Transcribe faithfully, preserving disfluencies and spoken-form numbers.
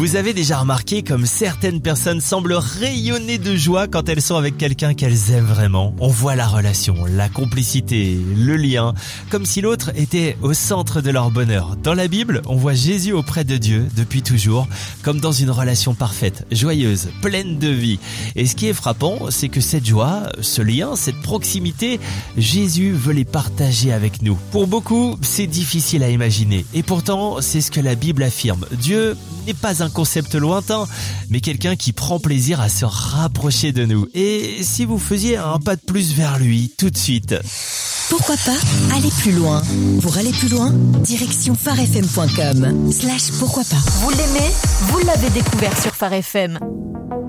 Vous avez déjà remarqué comme certaines personnes semblent rayonner de joie quand elles sont avec quelqu'un qu'elles aiment vraiment. On voit la relation, la complicité, le lien, comme si l'autre était au centre de leur bonheur. Dans la Bible, on voit Jésus auprès de Dieu depuis toujours, comme dans une relation parfaite, joyeuse, pleine de vie. Et ce qui est frappant, c'est que cette joie, ce lien, cette proximité, Jésus veut les partager avec nous. Pour beaucoup, c'est difficile à imaginer. Et pourtant, c'est ce que la Bible affirme. Dieu n'est pas un concept lointain, mais quelqu'un qui prend plaisir à se rapprocher de nous. Et si vous faisiez un pas de plus vers lui, tout de suite. Pourquoi pas aller plus loin? Pour aller plus loin, direction pharefm point com slash pourquoi pas. Vous l'aimez? Vous l'avez découvert sur Phare F M.